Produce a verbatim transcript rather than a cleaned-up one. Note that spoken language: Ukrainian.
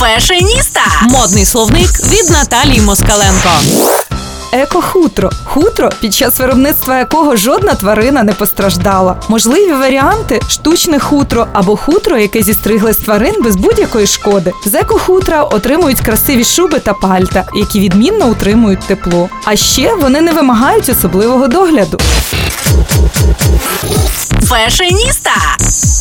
Фешеніста. Модний словник від Наталії Москаленко. Еко-хутро – хутро, під час виробництва якого жодна тварина не постраждала. Можливі варіанти – штучне хутро або хутро, яке зістригли з тварин без будь-якої шкоди. З еко-хутра отримують красиві шуби та пальта, які відмінно утримують тепло. А ще вони не вимагають особливого догляду. Фешеніста.